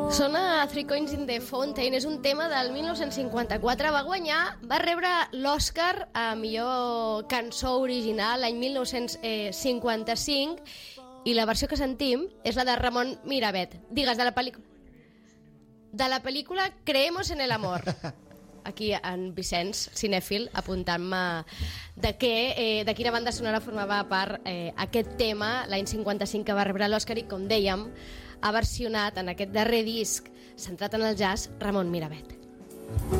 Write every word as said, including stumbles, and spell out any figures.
Sona Three Coins in the Fountain, és un tema del mil nou-cents cinquanta-quatre, va guanyar, va rebre l'Oscar a millor cançó original l'any mil nou-cents cinquanta-cinc i la versió que sentim és la de Ramon Miravet. Digues, de la pel·lícula de la pel·lícula Creemos en el amor. Aquí en Vicenç, cinèfil, apuntant-me de, què, eh, de quina banda sonora formava part eh, aquest tema l'any cinquanta-cinc que va rebre l'Oscar i, com dèiem, ha versionat en aquest darrer disc centrat en el jazz Ramon Miravet.